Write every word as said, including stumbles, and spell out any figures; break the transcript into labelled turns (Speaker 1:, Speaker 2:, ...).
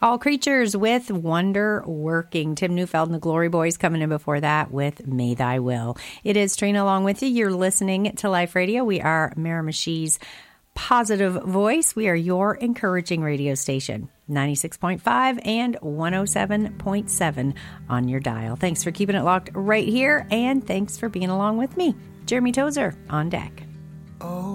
Speaker 1: All Creatures with Wonder Working. Tim Neufeld and the Glory Boys coming in before that with May Thy Will. It is Trina along with you. You're listening to Life Radio. We are Miramichi's positive voice. We are your encouraging radio station. ninety-six point five and one oh seven point seven on your dial. Thanks for keeping it locked right here, and thanks for being along with me. Jeremy Tozer on deck.
Speaker 2: Oh.